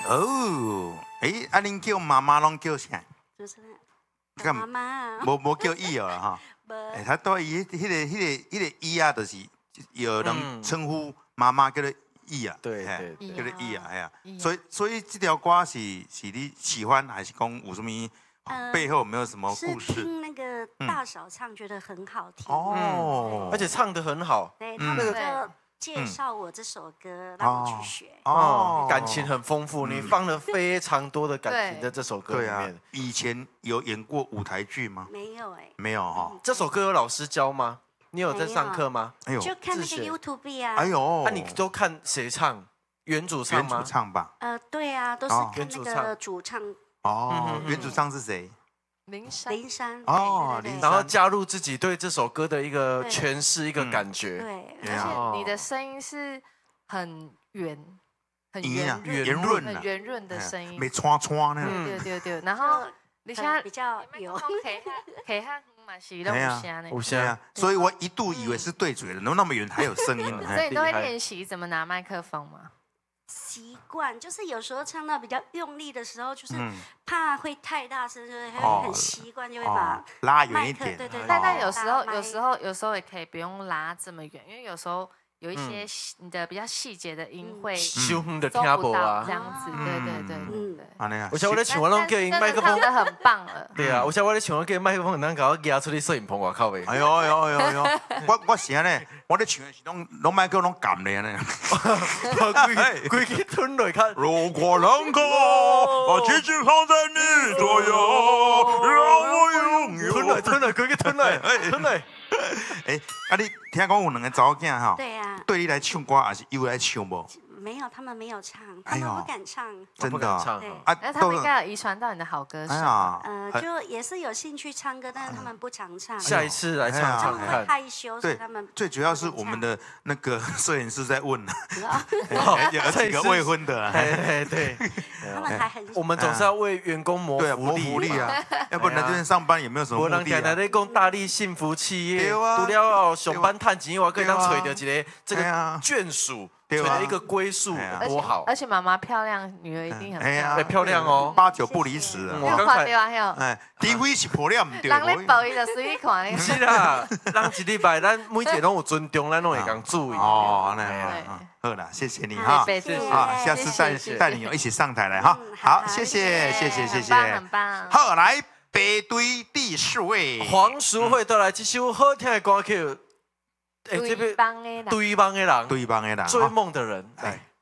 哦，啊，恁叫妈妈拢叫啥？ 主持人，妈妈啊， 无叫伊儿哈。他对伊迄个伊啊，就是有人称呼妈妈叫做伊啊， 对， 叫做伊啊，哎呀，所以这条歌是你喜欢，还是讲有什么背后有没有什么故事？ 是听那个大嫂唱，觉得很好听哦， 而且唱得很好， 对，他们就介绍我这首歌，让我去学。 感情很丰富，你放了非常多的感情在这首歌里面。 以前有演过舞台剧吗？ 没有没有哈。 这首歌有老师教吗？你有在上课吗？ 哎呦， 就看那个 YouTube 啊。 哎呦， 那你都看谁唱？原主唱吗？ 原主唱吧。 对啊，都是看那个主唱。 哦，原主唱是谁？ 林珊。 哦， 然后加入自己对这首歌的一个诠释，一个感觉。 对，而且你的声音是很圆润、 很圆润的声音， 没穿那种。对。然后你现在比较有， 可以哈嘛是都有声呢， 有声。 所以我一度以为是对嘴的，那么远还有声音。 所以你都会练习怎么拿麦克风吗？ 习惯，就是有时候唱到比较用力的时候，就是怕会太大声，就是会很习惯，就会把拉远一点。 对。 但有时候也可以不用拉这么远，因为有时候有一些你的比较细节的音会收的听不到这样子。对。 我想我在唱，我拢叫因麦克风的很棒了。 对啊，我想我在唱，我叫麦克风能搞我压出去摄影棚外口呗。 哎呦，我是安尼，我咧唱的是拢麦克拢撳咧安尼。 规个吞落看。 如果能够把气质放在你左右，让我拥有。 吞了，规个吞了。 啊，你听讲有两个查某囝哈？ 对啊。 对你来唱歌，还是又来唱无？ 没有，他们没有唱，他们不敢唱， 真的唱。 那他们应该有遗传到你的好歌声。 就也是有兴趣唱歌，但是他们不常唱。 下一次来唱唱看。 他们会害羞，所以他们最主要是我们的那个摄影师在问，有几个未婚的。 对。 他们还很。 我们总是要为员工谋福利啊，要不然来这边上班也没有什么目的。 我人家在讲大力幸福企业，除了上班赚钱，我可以当找到一个这个眷属。取得一个归宿多好， 而且妈妈漂亮，女儿一定很漂亮哦 ，8、9不离10。 我刚才除非是漂亮，对。 人咧报伊就随意看。 不是啦，人一礼拜咱每一个拢有尊重，咱拢会讲注意。 哦，好啦，谢谢你哈，下次带你一起上台来哈。好，谢谢。 很棒。 好，来北队第4位， 黄淑慧带来这首好听的歌曲。 对帮的人， 追梦的人，追梦的人，来。